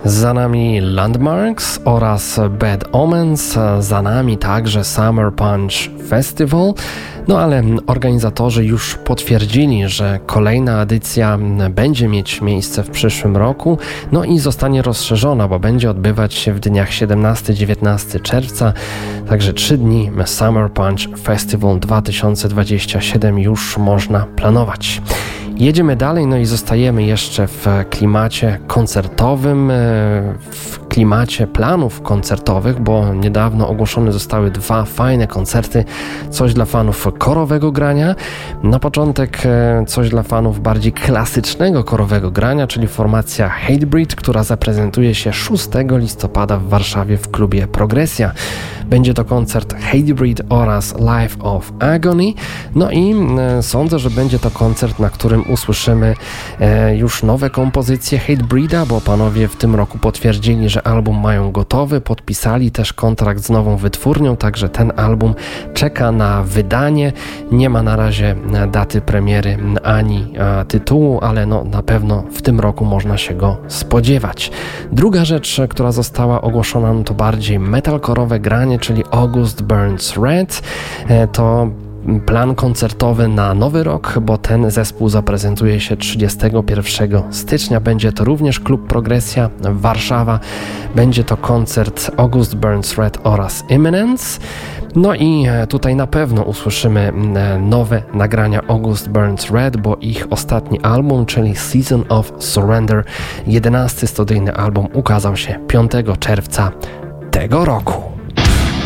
Za nami Landmarks oraz Bad Omens, za nami także Summer Punch Festival. No ale organizatorzy już potwierdzili, że kolejna edycja będzie mieć miejsce w przyszłym roku, no i zostanie rozszerzona, bo będzie odbywać się w dniach 17-19 czerwca, także 3 dni Summer Punch Festival 2027 już można planować. Jedziemy dalej, no i zostajemy jeszcze w klimacie koncertowym, w klimacie planów koncertowych, bo niedawno ogłoszone zostały 2 fajne koncerty, coś dla fanów korowego grania. Na początek coś dla fanów bardziej klasycznego korowego grania, czyli formacja Hatebreed, która zaprezentuje się 6 listopada w Warszawie w klubie Progresja. Będzie to koncert Hatebreed oraz Life of Agony. No i sądzę, że będzie to koncert, na którym usłyszymy już nowe kompozycje Hatebreeda, bo panowie w tym roku potwierdzili, że album mają gotowy, podpisali też kontrakt z nową wytwórnią, także ten album czeka na wydanie. Nie ma na razie daty premiery ani tytułu, ale no na pewno w tym roku można się go spodziewać. Druga rzecz, która została ogłoszona, no to bardziej metalkorowe granie, czyli August Burns Red. To plan koncertowy na nowy rok, bo ten zespół zaprezentuje się 31 stycznia. Będzie to również klub Progresja Warszawa. Będzie to koncert August Burns Red oraz Imminence. No i tutaj na pewno usłyszymy nowe nagrania August Burns Red, bo ich ostatni album, czyli Season of Surrender, 11 studyjny album, ukazał się 5 czerwca tego roku.